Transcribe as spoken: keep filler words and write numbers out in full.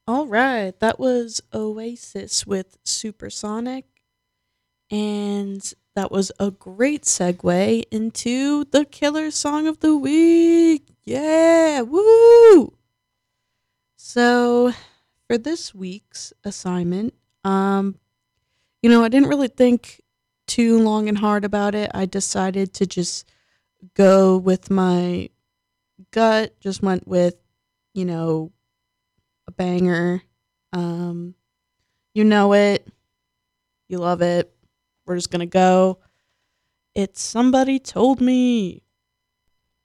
All right, that was Oasis with Supersonic, and that was a great segue into the killer song of the week. Yeah, woo! So, for this week's assignment, um, you know, I didn't really think too long and hard about it. I decided to just go with my gut, just went with, you know, a banger. Um, you know it, you love it. We're just gonna go. It's Somebody Told Me.